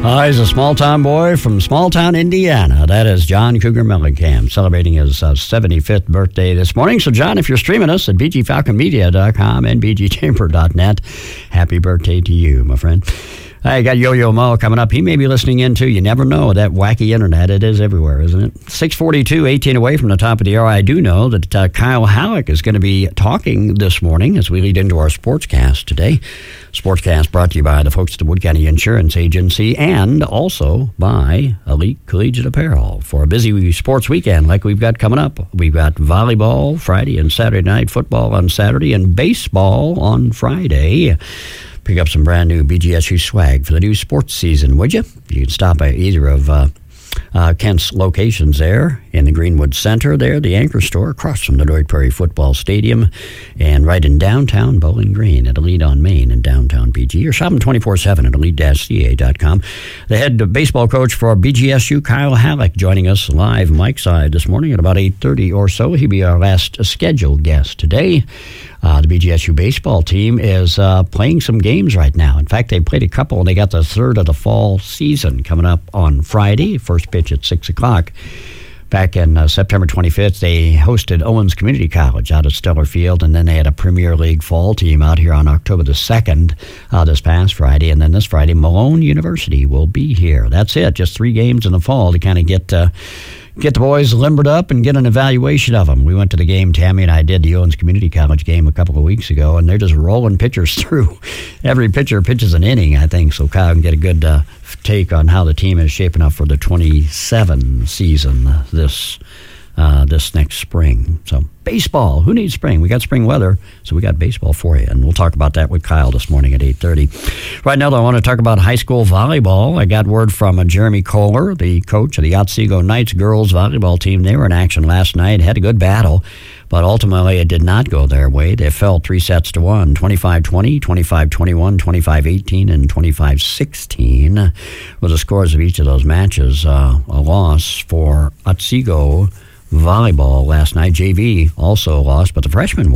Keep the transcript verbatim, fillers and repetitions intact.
Uh, he's a small-town boy from small-town Indiana. That is John Cougar Mellencamp, celebrating his uh, seventy-fifth birthday this morning. So, John, if you're streaming us at b g falcon media dot com and b g chamber dot net, happy birthday to you, my friend. I got Yo-Yo Mo coming up. He may be listening in, too. You never know. That wacky internet, it is everywhere, isn't it? six forty-two, eighteen away from the top of the hour. I do know that uh, Kyle Halleck is going to be talking this morning as we lead into our Sportscast today. Sportscast brought to you by the folks at the Wood County Insurance Agency and also by Elite Collegiate Apparel for a busy sports weekend like we've got coming up. We've got volleyball Friday and Saturday night, football on Saturday, and baseball on Friday. Pick up some brand new B G S U swag for the new sports season, would you? You can stop by either of uh, uh, Kent's locations there in the Greenwood Center there, the Anchor Store across from the Lloyd Prairie Football Stadium, and right in downtown Bowling Green at Elite on Main in downtown B G. Or shop them twenty-four seven at elite dash c a dot com. The head baseball coach for B G S U, Kyle Halleck, joining us live mic side this morning at about eight thirty or so. He'll be our last scheduled guest today. Uh, the B G S U baseball team is uh, playing some games right now. In fact, they played a couple, and they got the third of the fall season coming up on Friday. First pitch at six o'clock. Back in uh, September twenty-fifth, they hosted Owens Community College out at Stellar Field, and then they had a Premier League fall team out here on October the second uh, this past Friday. And then this Friday, Malone University will be here. That's it. Just three games in the fall to kind of get... Uh, Get the boys limbered up and get an evaluation of them. We went to the game, Tammy and I did, the Owens Community College game a couple of weeks ago, and they're just rolling pitchers through. Every pitcher pitches an inning, I think, so Kyle can get a good uh, take on how the team is shaping up for the twenty-seven season this uh, this next spring. So baseball, who needs spring? We got spring weather, so we got baseball for you, and we'll talk about that with Kyle this morning at eight thirty. Right now, though, I want to talk about high school volleyball. I got word from uh, Jeremy Kohler, the coach of the Otsego Knights girls volleyball team. They were in action last night, had a good battle, but ultimately it did not go their way. They fell three sets to one, twenty-five twenty, twenty-five twenty-one, twenty-five eighteen, and twenty-five sixteen were the scores of each of those matches. Uh, a loss for Otsego volleyball last night. J V also lost, but the freshmen won.